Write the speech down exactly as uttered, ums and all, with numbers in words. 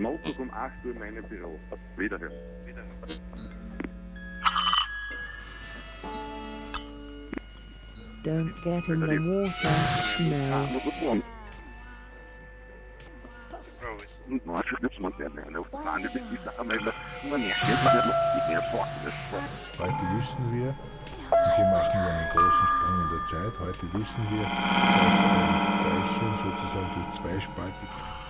Montag um acht Uhr in meinem Büro. Wiederhören. Wiederhören. Don't get in the water. No. Heute wissen wir, und hier machen wir einen großen Sprung in der Zeit, heute wissen wir, dass ein Teilchen sozusagen durch zwei Spalten